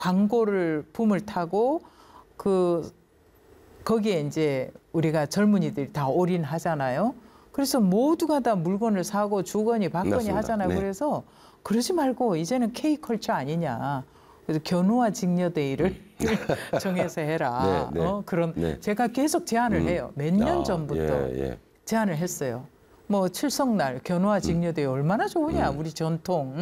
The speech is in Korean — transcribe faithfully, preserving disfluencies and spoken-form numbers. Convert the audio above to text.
광고를 붐을 타고 그 거기에 이제 우리가 젊은이들이 다 올인하잖아요. 그래서 모두가 다 물건을 사고 주거니 받거니 맞습니다. 하잖아요. 네. 그래서 그러지 말고 이제는 K컬처 아니냐. 그래서 견우와 직녀데이를 정해서 해라. 네, 네. 어, 그런 네. 제가 계속 제안을 음. 해요. 몇 년 아, 전부터 예, 예. 제안을 했어요. 뭐 칠성날 견우와 직녀데이 얼마나 좋으냐. 음. 우리 전통.